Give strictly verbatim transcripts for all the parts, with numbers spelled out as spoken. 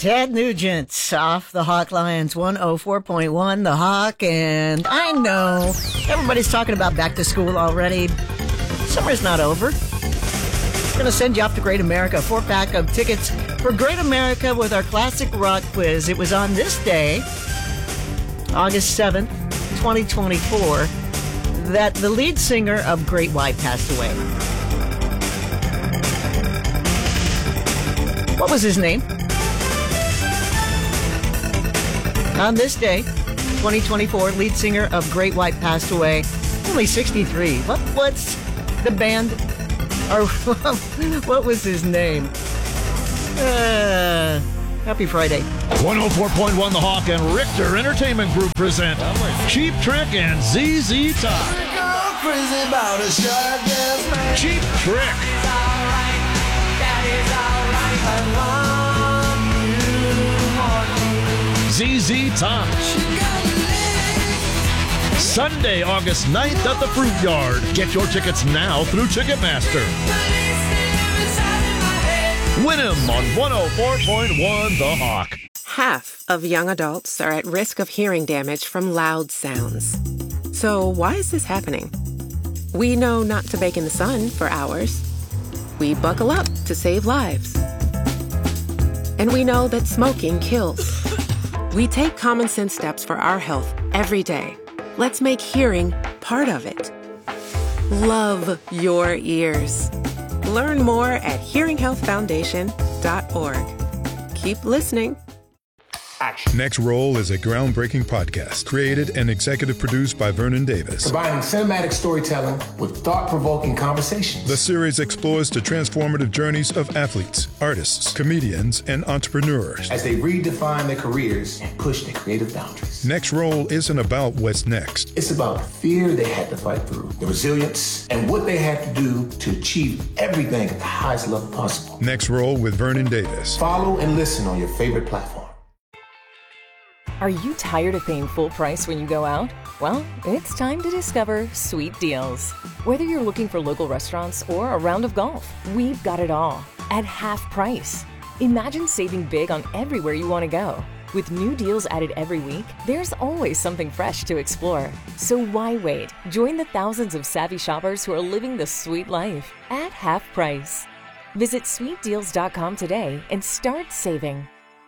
Ted Nugent off the Hawk Lions one oh four point one, the Hawk. And I know everybody's talking about back to school already. Summer's not over. We're going to send you off to Great America, a four-pack of tickets for Great America with our classic rock quiz. It was on this day, August seventh, twenty twenty-four, that the lead singer of Great White passed away. What was his name? On this day, twenty twenty-four, lead singer of Great White passed away, only sixty-three. What, what's the band, or what was his name? Uh, happy Friday. one oh four point one The Hawk and Richter Entertainment Group present Cheap Trick and Z Z Top. Cheap Trick. Z Z Top. Sunday, August ninth at the Fruit Yard. Get your tickets now through Ticketmaster. Win 'em on one oh four point one The Hawk. Half of young adults are at risk of hearing damage from loud sounds. So why is this happening? We know not to bake in the sun for hours. We buckle up to save lives. And we know that smoking kills. We take common sense steps for our health every day. Let's make hearing part of it. Love your ears. Learn more at hearing health foundation dot org. Keep listening. Action. Next Roll is a groundbreaking podcast created and executive produced by Vernon Davis. Combining cinematic storytelling with thought-provoking conversations. The series explores the transformative journeys of athletes, artists, comedians, and entrepreneurs as they redefine their careers and push their creative boundaries. Next Roll isn't about what's next. It's about the fear they had to fight through, the resilience, and what they had to do to achieve everything at the highest level possible. Next Roll with Vernon Davis. Follow and listen on your favorite platform. Are you tired of paying full price when you go out? Well, it's time to discover Sweet Deals. Whether you're looking for local restaurants or a round of golf, we've got it all at half price. Imagine saving big on everywhere you want to go. With new deals added every week, there's always something fresh to explore. So why wait? Join the thousands of savvy shoppers who are living the sweet life at half price. Visit sweet deals dot com today and start saving.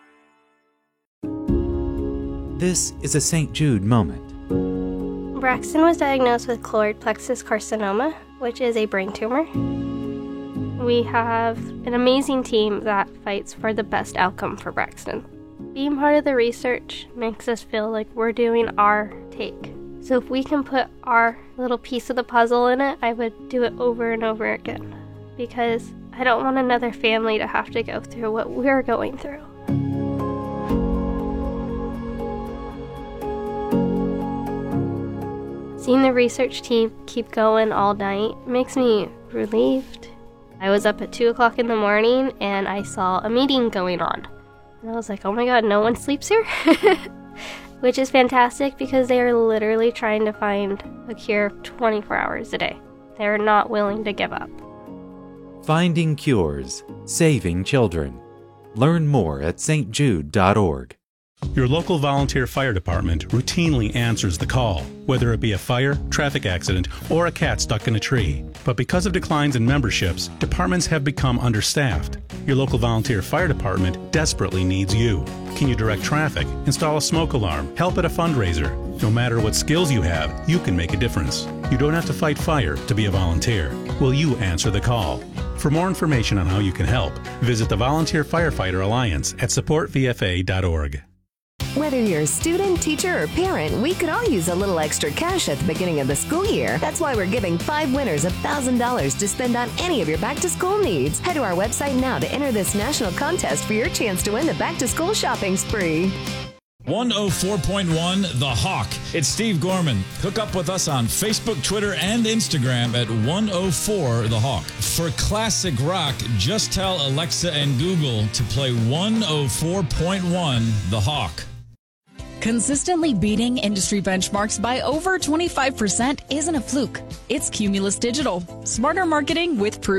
This is a Saint Jude moment. Braxton was diagnosed with choroid plexus carcinoma, which is a brain tumor. We have an amazing team that fights for the best outcome for Braxton. Being part of the research makes us feel like we're doing our take. So if we can put our little piece of the puzzle in it, I would do it over and over again. Because I don't want another family to have to go through what we're going through. Seeing the research team keep going all night makes me relieved. I was up at two o'clock in the morning and I saw a meeting going on. And I was like, oh my god, no one sleeps here? Which is fantastic because they are literally trying to find a cure twenty-four hours a day. They're not willing to give up. Finding cures, saving children. Learn more at S T Jude dot org. Your local volunteer fire department routinely answers the call, whether it be a fire, traffic accident, or a cat stuck in a tree. But because of declines in memberships, departments have become understaffed. Your local volunteer fire department desperately needs you. Can you direct traffic, install a smoke alarm, help at a fundraiser? No matter what skills you have, you can make a difference. You don't have to fight fire to be a volunteer. Will you answer the call? For more information on how you can help, visit the Volunteer Firefighter Alliance at support v f a dot org. Whether you're a student, teacher, or parent, we could all use a little extra cash at the beginning of the school year. That's why we're giving five winners one thousand dollars to spend on any of your back-to-school needs. Head to our website now to enter this national contest for your chance to win the back-to-school shopping spree. one oh four point one The Hawk. It's Steve Gorman. Hook up with us on Facebook, Twitter, and Instagram at one oh four The Hawk. For classic rock, just tell Alexa and Google to play one oh four point one The Hawk. Consistently beating industry benchmarks by over twenty-five percent isn't a fluke. It's Cumulus Digital. Smarter marketing with proof.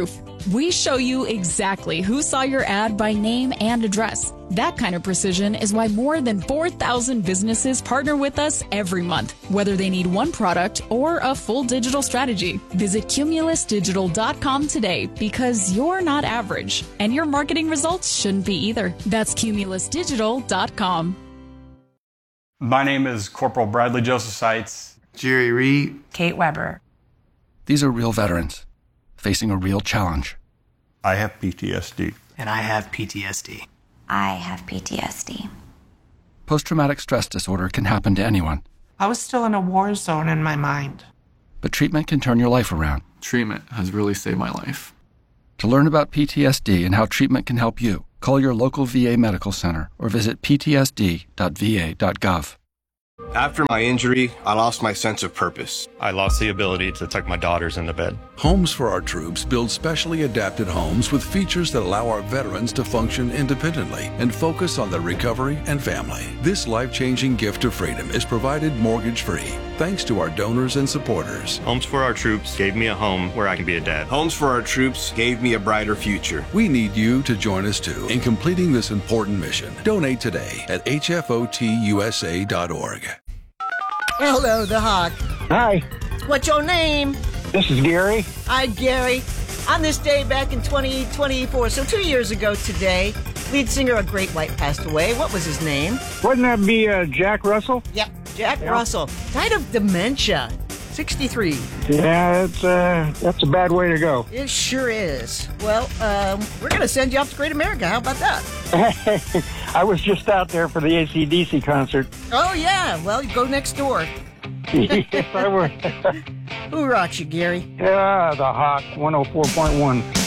We show you exactly who saw your ad by name and address. That kind of precision is why more than four thousand businesses partner with us every month, whether they need one product or a full digital strategy. Visit Cumulus Digital dot com today because you're not average, and your marketing results shouldn't be either. That's Cumulus Digital dot com. My name is Corporal Bradley Joseph Seitz. Jerry Reed. Kate Weber. These are real veterans facing a real challenge. I have P T S D. And I have P T S D. I have P T S D. Post-traumatic stress disorder can happen to anyone. I was still in a war zone in my mind. But treatment can turn your life around. Treatment has really saved my life. To learn about P T S D and how treatment can help you, call your local V A medical center or visit p t s d dot v a dot gov. After my injury, I lost my sense of purpose. I lost the ability to tuck my daughters into bed. Homes for Our Troops builds specially adapted homes with features that allow our veterans to function independently and focus on their recovery and family. This life-changing gift of freedom is provided mortgage-free, thanks to our donors and supporters. Homes for Our Troops gave me a home where I can be a dad. Homes for Our Troops gave me a brighter future. We need you to join us too in completing this important mission. Donate today at h f o t u s a dot org. Hello, the Hawk. Hi. What's your name? This is Gary. Hi, Gary. On this day back in twenty twenty-four, so two years ago today, lead singer of Great White passed away. What was his name? Wouldn't that be uh, Jack Russell? Yep, Jack yep. Russell. Died of dementia. sixty-three. Yeah, that's, uh, that's a bad way to go. It sure is. Well, um, we're going to send you off to Great America. How about that? I was just out there for the A C D C concert. Oh, yeah. Well, you go next door. Yes, I would. Who rocks you, Gary? Yeah, the Hawk one oh four point one.